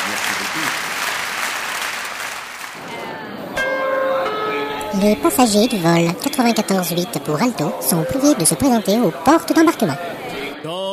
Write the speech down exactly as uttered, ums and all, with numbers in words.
Les passagers du vol quatre-vingt-quatorze huit pour Alto sont priés de se présenter aux portes d'embarquement.